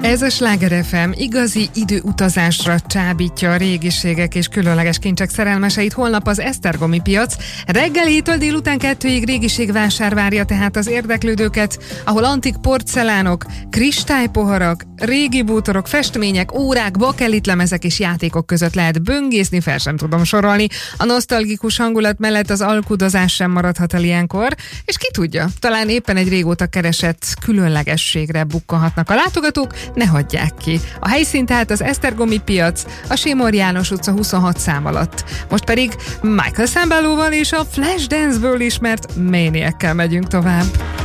Ez a Sláger FM igazi időutazásra csábítja a régiségek és különleges kincsek szerelmeseit. Holnap az esztergomi piac. Reggel 7-től délután 2-ig régiségvásár várja tehát az érdeklődőket, ahol antik porcelánok, kristálypoharak, régi bútorok, festmények, órák, bakelitlemezek és játékok között lehet böngészni, fel sem tudom sorolni. A nosztalgikus hangulat mellett az alkudozás sem maradhat el ilyenkor, és ki tudja, talán éppen egy régóta keresett különlegességre bukkanhatnak a látogatók, ne hagyják ki. A helyszín tehát az esztergomi piac, a Simor János utca 26 szám alatt. Most pedig Michael Sambelóval és a Flashdance-ből ismert Maniac-kel megyünk tovább.